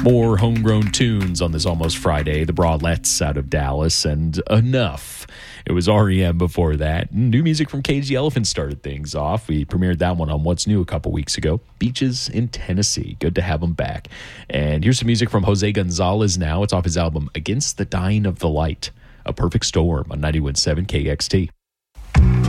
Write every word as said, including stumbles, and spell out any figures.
More homegrown tunes on this almost Friday. The Broadlettes out of Dallas, and Enough. It was R E M before that. New music from Cage the Elephant started things off. We premiered that one on What's New a couple weeks ago. Beaches in Tennessee. Good to have them back. And here's some music from Jose Gonzalez now. It's off his album Against the Dying of the Light. A Perfect Storm on ninety-one point seven K X T.